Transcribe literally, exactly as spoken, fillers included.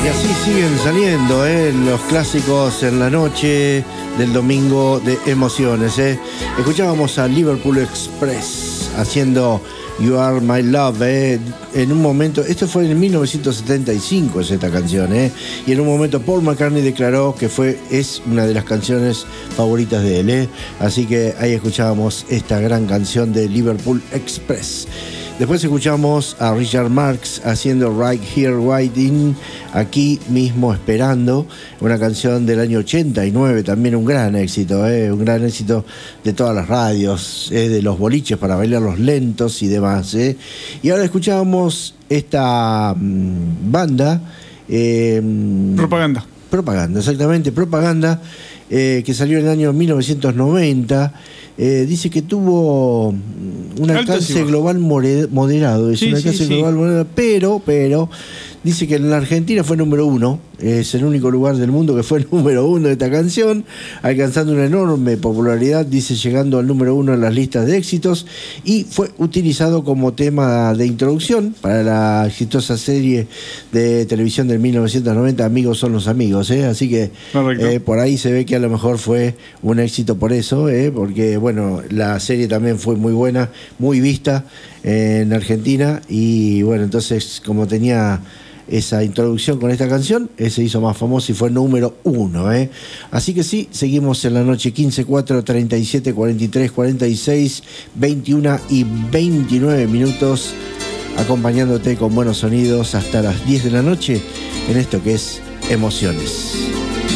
Y así siguen saliendo ¿eh? los clásicos en la noche del domingo de emociones. ¿eh? Escuchábamos a Liverpool Express haciendo You Are My Love. ¿eh? En un momento, esto fue en mil novecientos setenta y cinco es esta canción. ¿eh? Y en un momento Paul McCartney declaró que fue, es una de las canciones favoritas de él. ¿eh? Así que ahí escuchábamos esta gran canción de Liverpool Express. Después escuchamos a Richard Marx haciendo Right Here Waiting, aquí mismo esperando, una canción del año ochenta y nueve, también un gran éxito, ¿eh? un gran éxito de todas las radios, ¿eh? de los boliches para bailar los lentos y demás. ¿eh? Y ahora escuchamos esta mmm, banda. Eh, propaganda. Propaganda, exactamente, Propaganda, eh, que salió en el año mil novecientos noventa. Eh, dice que tuvo un alcance global moderado, es sí, un alcance sí, global sí. moderado, pero, pero dice que en la Argentina fue número uno, es el único lugar del mundo que fue número uno de esta canción, alcanzando una enorme popularidad, dice, llegando al número uno en las listas de éxitos, y fue utilizado como tema de introducción para la exitosa serie de televisión del mil novecientos noventa, Amigos son los amigos, ¿eh? así que eh, por ahí se ve que a lo mejor fue un éxito por eso, ¿eh? porque bueno, la serie también fue muy buena, muy vista en Argentina, y bueno, entonces como tenía esa introducción con esta canción, se hizo más famoso y fue número uno. ¿eh? Así que sí, seguimos en la noche quince, cuatro, treinta y siete, cuarenta y tres, cuarenta y seis, veintiuno y veintinueve minutos, acompañándote con buenos sonidos hasta las diez de la noche en esto que es Emociones.